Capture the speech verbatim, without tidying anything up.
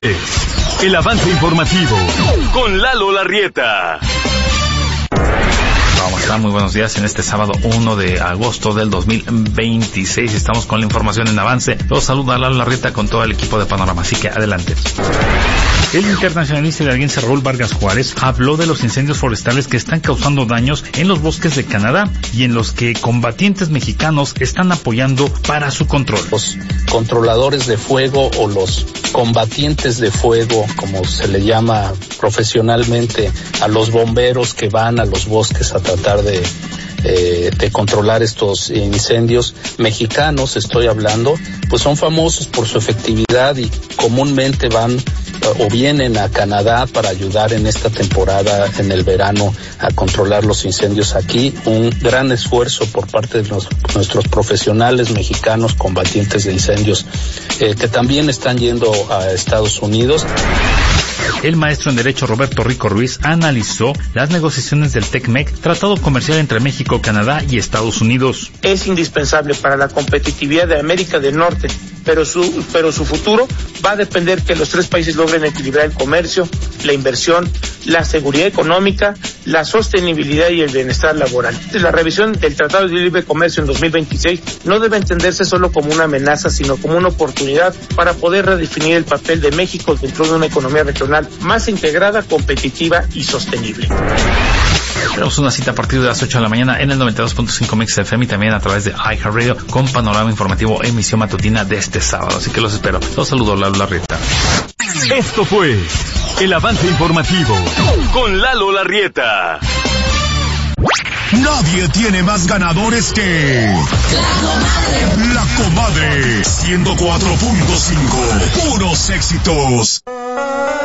El avance informativo con Lalo Larrieta. ¿Cómo están? Muy buenos días en este sábado uno de agosto del dos mil veintiséis. Estamos con la información en avance. Los saluda Lalo Larrieta con todo el equipo de Panorama, así que adelante. El internacionalista hidalguense Raúl Vargas Juárez habló de los incendios forestales que están causando daños en los bosques de Canadá y en los que combatientes mexicanos están apoyando para su control. Los controladores de fuego o los combatientes de fuego, como se le llama profesionalmente a los bomberos que van a los bosques a tratar de Eh, de controlar estos incendios mexicanos, estoy hablando, pues son famosos por su efectividad y comúnmente van o vienen a Canadá para ayudar en esta temporada, en el verano, a controlar los incendios aquí. Un gran esfuerzo por parte de los, nuestros profesionales mexicanos combatientes de incendios, eh, que también están yendo a Estados Unidos. El maestro en Derecho Roberto Rico Ruiz analizó las negociaciones del TECMEC, tratado comercial entre México, Canadá y Estados Unidos. Es indispensable para la competitividad de América del Norte, pero su, pero su futuro va a depender que los tres países logren equilibrar el comercio, la inversión, la seguridad económica, la sostenibilidad y el bienestar laboral. La revisión del Tratado de Libre Comercio en dos mil veintiséis no debe entenderse solo como una amenaza, sino como una oportunidad para poder redefinir el papel de México dentro de una economía regional más integrada, competitiva y sostenible. Tenemos una cita a partir de las ocho de la mañana en el noventa y dos punto cinco Mix F M y también a través de iHeartRadio con Panorama Informativo, emisión matutina de este sábado. Así que los espero. Los saludo, Lalo Larrieta. Esto fue el avance informativo con Lalo Larrieta. Nadie tiene más ganadores que La Comadre. La Comadre ciento cuatro punto cinco. Puros éxitos.